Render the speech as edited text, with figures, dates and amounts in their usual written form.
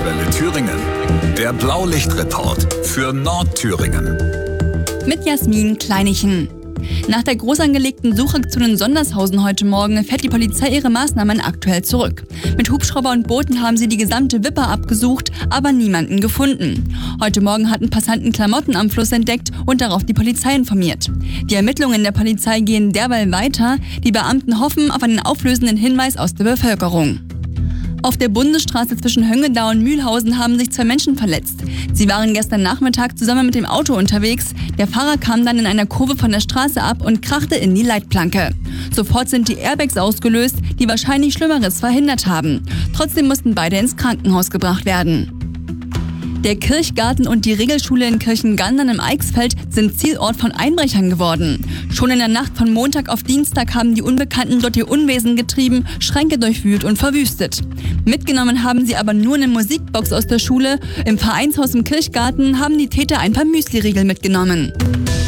Landeswelle Thüringen. Der Blaulichtreport für Nordthüringen. Mit Jasmin Kleinichen. Nach der groß angelegten Suchaktion in Sondershausen heute Morgen fährt die Polizei ihre Maßnahmen aktuell zurück. Mit Hubschrauber und Booten haben sie die gesamte Wipper abgesucht, aber niemanden gefunden. Heute Morgen hatten Passanten Klamotten am Fluss entdeckt und darauf die Polizei informiert. Die Ermittlungen der Polizei gehen derweil weiter. Die Beamten hoffen auf einen auflösenden Hinweis aus der Bevölkerung. Auf der Bundesstraße zwischen Höngedau und Mühlhausen haben sich 2 Menschen verletzt. Sie waren gestern Nachmittag zusammen mit dem Auto unterwegs. Der Fahrer kam dann in einer Kurve von der Straße ab und krachte in die Leitplanke. Sofort sind die Airbags ausgelöst, die wahrscheinlich Schlimmeres verhindert haben. Trotzdem mussten beide ins Krankenhaus gebracht werden. Der Kirchgarten und die Regelschule in Kirchengandern im Eichsfeld sind Zielort von Einbrechern geworden. Schon in der Nacht von Montag auf Dienstag haben die Unbekannten dort ihr Unwesen getrieben, Schränke durchwühlt und verwüstet. Mitgenommen haben sie aber nur eine Musikbox aus der Schule. Im Vereinshaus im Kirchgarten haben die Täter ein paar Müsli-Riegel mitgenommen.